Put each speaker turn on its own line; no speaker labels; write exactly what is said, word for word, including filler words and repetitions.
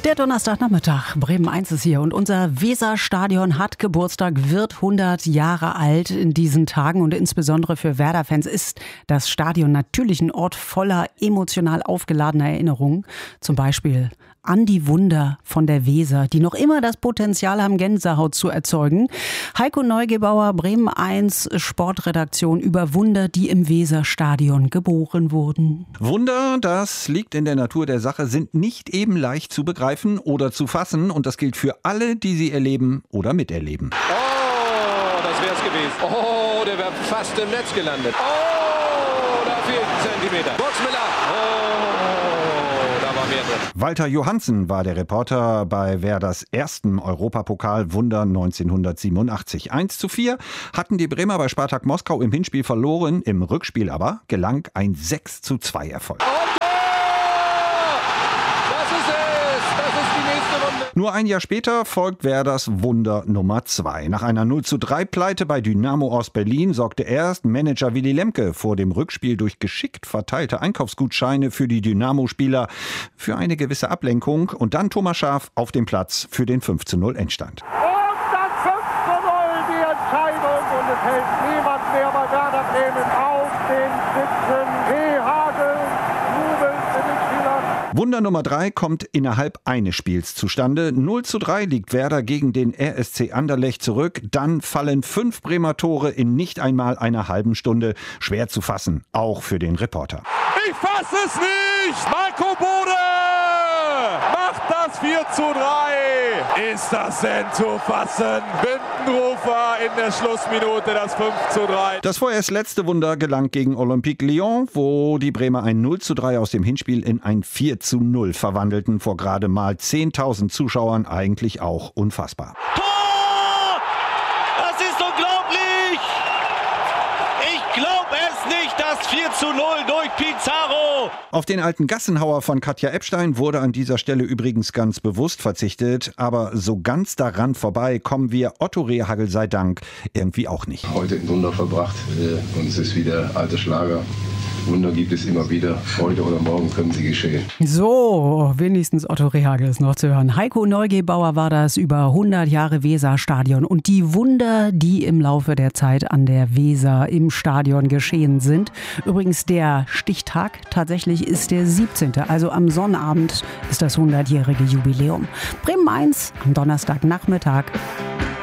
Der Donnerstagnachmittag, Bremen eins ist hier und unser Weserstadion hat Geburtstag, wird hundert Jahre alt in diesen Tagen und insbesondere für Werder-Fans ist das Stadion natürlich ein Ort voller emotional aufgeladener Erinnerungen. Zum Beispiel an die Wunder von der Weser, die noch immer das Potenzial haben, Gänsehaut zu erzeugen. Heiko Neugebauer, Bremen eins Sportredaktion über Wunder, die im Weserstadion geboren wurden.
Wunder, das liegt in der Natur der Sache, sind nicht eben leicht zu begreifen oder zu fassen. Und das gilt für alle, die sie erleben oder miterleben.
Oh, das wär's gewesen. Oh, der wäre fast im Netz gelandet. Oh, da fehlt ein Zentimeter. Burgsmüller. Oh, da war mehr drin.
Walter Johansen war der Reporter bei Werders ersten Europapokal-Wunder neunzehnhundertsiebenundachtzig. eins zu vier hatten die Bremer bei Spartak Moskau im Hinspiel verloren. Im Rückspiel aber gelang ein sechs zu zwei Erfolg. Nur ein Jahr später folgt Werders Wunder Nummer zwei. Nach einer null zu drei Pleite bei Dynamo Ost-Berlin sorgte erst Manager Willy Lemke vor dem Rückspiel durch geschickt verteilte Einkaufsgutscheine für die Dynamo-Spieler für eine gewisse Ablenkung und dann Thomas Schaaf auf dem Platz für den fünf zu null Endstand.
Und dann fünf zu null die Entscheidung und es hält niemand mehr bei Werder Bremen auf den Sitzen. Hey, Hagel, jubeln für den Spieler.
Wunder Nummer drei kommt innerhalb eines Spiels zustande. null zu drei liegt Werder gegen den R S C Anderlecht zurück. Dann fallen fünf Bremer Tore in nicht einmal einer halben Stunde. Schwer zu fassen, auch für den Reporter.
Ich fasse es nicht! Marco Bode macht das vier zu drei. Ist das denn zu fassen? Bindenrufer in der Schlussminute, das fünf zu drei.
Das vorerst letzte Wunder gelang gegen Olympique Lyon, wo die Bremer ein null zu drei aus dem Hinspiel in ein vier zu null verwandelten. Vor gerade mal zehntausend Zuschauern, eigentlich auch unfassbar.
Tor! Das ist unglaublich! Ich glaube es nicht, das vier zu null durch Pizarro!
Auf den alten Gassenhauer von Katja Epstein wurde an dieser Stelle übrigens ganz bewusst verzichtet. Aber so ganz daran vorbei kommen wir, Otto Rehhagel sei Dank, irgendwie auch nicht.
Heute ein Wunder verbracht und es ist wieder alter Schlager. Wunder gibt es immer wieder. Heute oder morgen können sie geschehen.
So, wenigstens Otto Rehhagel ist noch zu hören. Heiko Neugebauer war das über hundert Jahre Weserstadion und die Wunder, die im Laufe der Zeit an der Weser im Stadion geschehen sind. Übrigens der Stichtag tatsächlich ist der siebzehnte Also am Sonnabend ist das hundertjährige Jubiläum. Bremen eins am Donnerstagnachmittag.